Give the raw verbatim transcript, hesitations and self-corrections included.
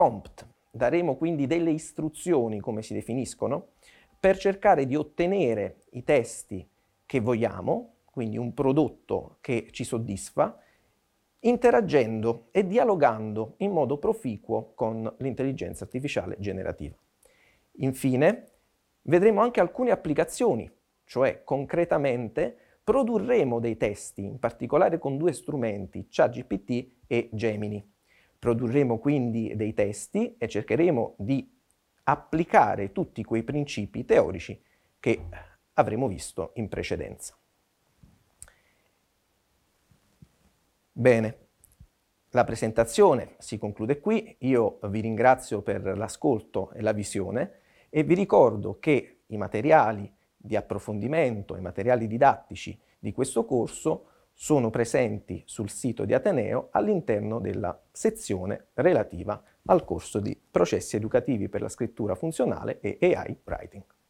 prompt, daremo quindi delle istruzioni, come si definiscono, per cercare di ottenere i testi che vogliamo, quindi un prodotto che ci soddisfa, interagendo e dialogando in modo proficuo con l'intelligenza artificiale generativa. Infine, vedremo anche alcune applicazioni, cioè concretamente produrremo dei testi, in particolare con due strumenti, ChatGPT e Gemini. Produrremo quindi dei testi e cercheremo di applicare tutti quei principi teorici che avremo visto in precedenza. Bene, la presentazione si conclude qui, io vi ringrazio per l'ascolto e la visione e vi ricordo che i materiali di approfondimento, i materiali didattici di questo corso sono presenti sul sito di Ateneo all'interno della sezione relativa al corso di Processi educativi per la scrittura funzionale e A I Writing.